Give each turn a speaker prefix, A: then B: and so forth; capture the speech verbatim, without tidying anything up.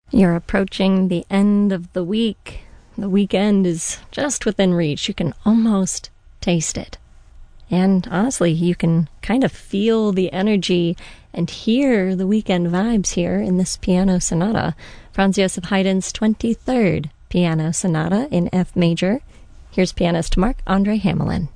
A: You're approaching the end of the week. The weekend is just within reach. You can almost taste it. And honestly, you can kind of feel the energy and hear the weekend vibes here in this piano sonata. Franz Joseph Haydn's twenty-third Piano Sonata in F major. Here's pianist Marc-Andre Hamelin.